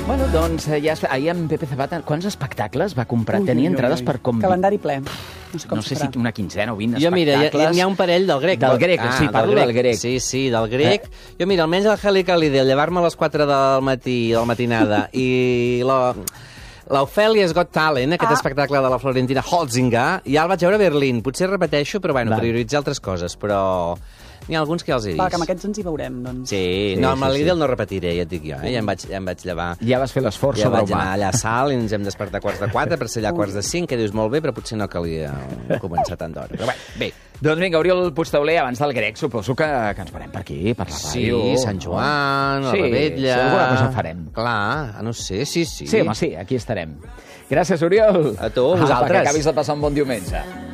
Bueno, doncs ahir amb Pepe Zapata, quants espectacles va comprar? Tenia entrades per com... Calendari ple. No sé si una quinzena o 20 jo, espectacles. mira, n'hi ha un parell del grec. Del grec, sí, parlo del grec. Sí, del grec. Jo, mira, almenys el Helicali de llevar-me a les 4 del matí, de la matinada, i l'Ofelia's Got Talent, aquest espectacle de la Florentina Holzinger, ja el vaig veure a Berlín. Potser repeteixo, però bueno, prioritzar altres coses, però... N'hi ha alguns que ja els he vist. Va, que amb aquests ens hi veurem, doncs. Sí, no, amb l'Idel no repetiré, ja et dic jo. Ja em vaig llevar... Ja vas fer l'esforç sobre humà. Ja vaig anar allà a Salt i ens hem despertat a 4:45 per ser allà a 4:45, que dius molt bé, però potser no calia començar tant d'hora. Però bé. Doncs vinga, Oriol Puigtauler, abans del grec, suposo que ens parem per aquí, per la ràdio. Sí, Sant Joan, la Rebetlla... Sí, alguna cosa farem. Clar, no sé, sí. Sí, home, sí, aquí estarem. Gràcies, Oriol. A tu, vosaltres. Que acabis de passar un bon diumenge.